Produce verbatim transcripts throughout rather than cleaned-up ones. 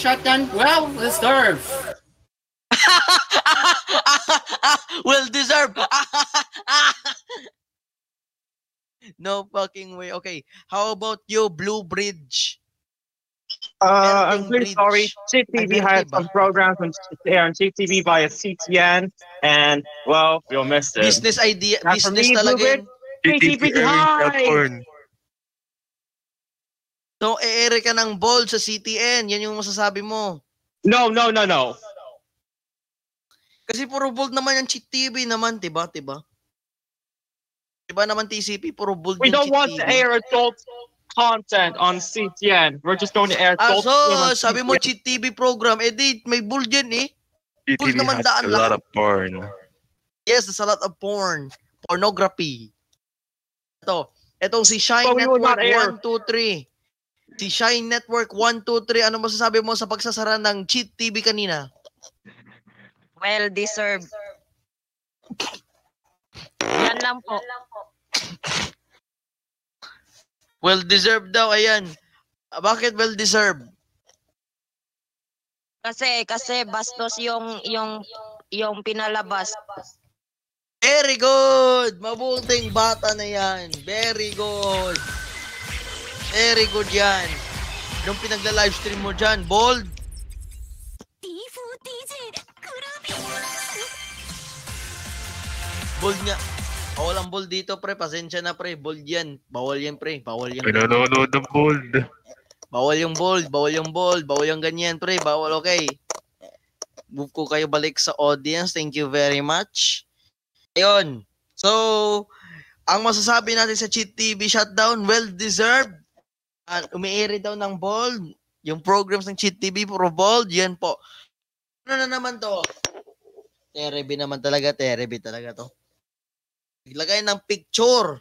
shutdown, well deserved. Well deserved. No fucking way. Okay, how about you, Blue Bridge? Uh, I'm Berding really Bridge. sorry. C T V Ay, had Verde ba? some programs on, there on C T V via C T N, and well, we all missed it. Business idea, As for business me, talaga Bluebird, yan. P T V high! So, e-ere ka ng bold sa C T N. Yan yung masasabi mo. No, no, no, no. Kasi puro bold naman yung Cheat T V naman, diba? Diba? Diba naman T C P, puro bold We yung don't Cheat want T V. to air adult content on C T N. We're just going to air Ah, adult so, on sabi mo C T N. Cheat T V program, eh di, may bold yan eh. C T Bold V naman has daan a lot lahat. of porn. Yes, there's a lot of porn. Pornography. Ito. Itong si Shine But we will Network not air. one two three. Si Shine Network one two three. Ano masasabi mo sa pagsasara ng Cheat T V kanina? Well deserved. Yan lang po. Well deserved daw, ayan. Ah, bakit well deserved? Kasi kasi bastos yung yung yung pinalabas. Very good! Mabuting bata na yan. Very good. Very good yan. Anong pinagla-livestream mo dyan? Bold? Bold nga. Bawal ang bold dito, pre. Pasensya na, pre. Bold yan. Bawal yan, pre. Bawal yan. Pinanonood ng bold. Bawal yung bold. Bawal yung bold. Bawal yung ganyan, pre. Bawal, okay. Move ko kayo balik sa audience. Thank you very much. Ayun. So, ang masasabi natin sa Cheat T V shutdown, well-deserved. Uh, umi-air daw ng bold. Yung programs ng Cheat T V, puro bold. Yan po. Ano na naman to? Terebi naman talaga. Terebi talaga to. Iglagay ng picture.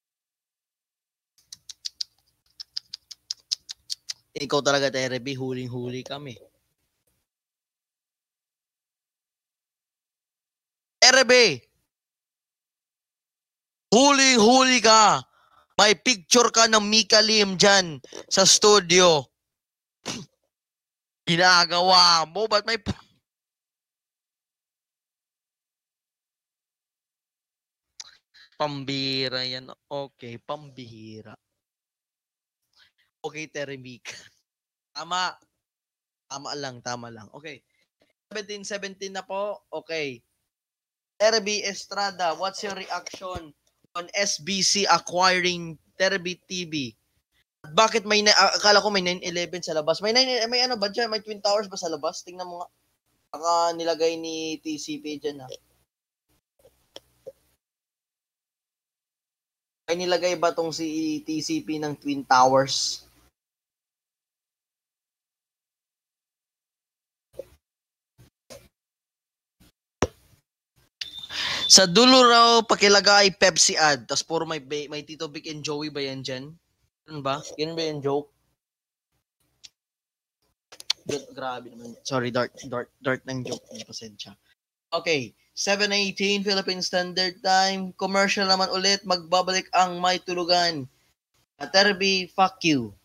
Ikaw talaga, Terebi. Huling-huli kami. Terebi! Huling-huli ka. May picture ka ng Mika Lim dyan sa studio. Ginagawa mo. Ba't may... Pambihira yan. Okay, pambihira. Okay, Terebik. Tama. Tama lang, tama lang. Okay. seventeen seventeen na po. Okay. Terby Estrada, what's your reaction on S B C acquiring Terby T V? Bakit may, na, akala ko may nine eleven sa labas. May nine, may ano ba dyan? May Twin Towers ba sa labas? Tingnan mo nga. Baka nilagay ni T C P dyan ha. May nilagay ba tong si T C P ng Twin Towers? Sa dulo raw, pakilagay Pepsi ad. Tapos puro may, may Tito Vic and Joey ba yan dyan? Ganun ba? Ganun ba yung joke? Grabe naman. Sorry, dart, dart, dart ng joke. Pasensya. Okay. seven eighteen Philippine Standard Time. Commercial naman ulit. Magbabalik ang May Tulugan. Terby, fuck you.